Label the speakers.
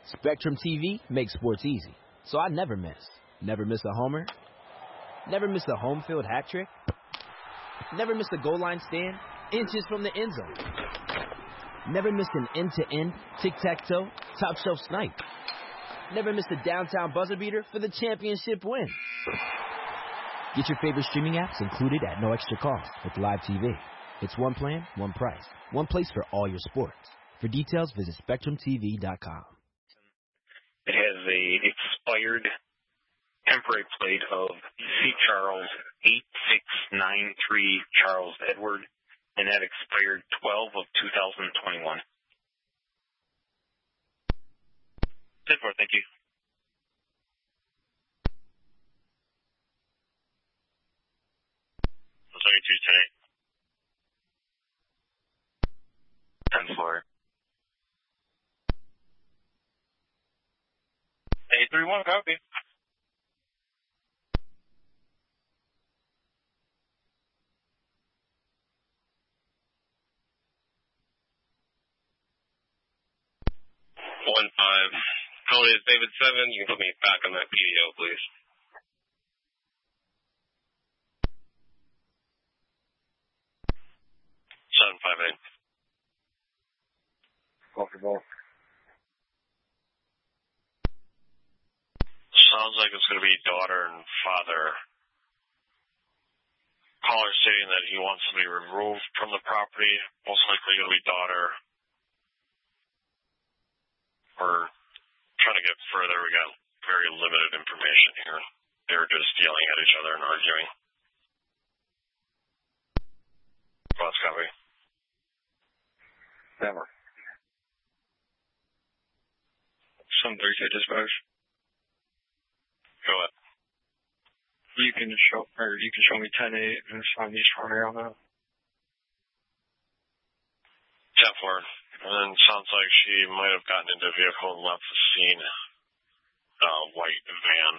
Speaker 1: Spectrum TV makes sports easy, so I never miss. Never miss a homer. Never miss a home field hat trick. Never miss a goal line stand inches from the end zone. Never miss an end-to-end, tic-tac-toe, top-shelf snipe. Never miss a downtown buzzer beater for the championship win. Get your favorite streaming apps included at no extra cost with Live TV. It's one plan, one price, one place for all your sports. For details, visit SpectrumTV.com.
Speaker 2: It has a expired temporary plate of C. Charles 8693 Charles Edward, and that expired 12 of 2021. 10-4, thank you. I'll tell you Tuesday. 10-4. 831, copy. One five. Cody is David 7. You can put me back on that PDO, please. Seven five eight. Comfortable. Sounds like it's going to be daughter and father. Caller stating that he wants to be removed from the property. Most likely going to be daughter. We're trying to get further. We got very limited information here. They were just yelling at each other and arguing. Boss copy. Never. 732 dispatch. Go ahead. You can show me 10-8 and find East Harmony on that. 10-4. And then sounds like she might have gotten into a vehicle and left the scene. White van.